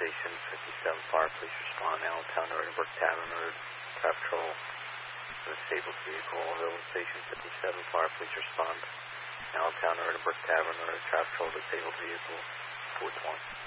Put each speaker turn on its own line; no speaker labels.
Station 57 Fire, please respond. Allentown, Edinburgh Tavern, traffic control, disabled vehicle. Railroad Station 57 Fire, please respond. Allentown, Edinburgh Tavern, traffic control, disabled vehicle, 420.